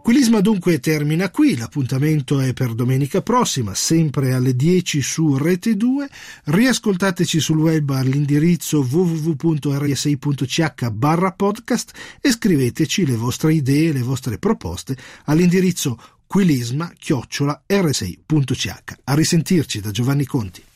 Quilisma dunque termina qui, l'appuntamento è per domenica prossima, sempre alle 10 su Rete 2, riascoltateci sul web all'indirizzo www.rsei.ch/podcast e scriveteci le vostre idee, le vostre proposte all'indirizzo quilisma@rsei.ch. A risentirci da Giovanni Conti.